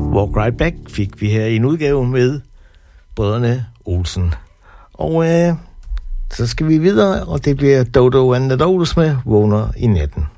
Walk Right Back fik vi her i en udgave med brødrene Olsen. Og så skal vi videre, og det bliver Dodo and the Dodos med Vågner i natten.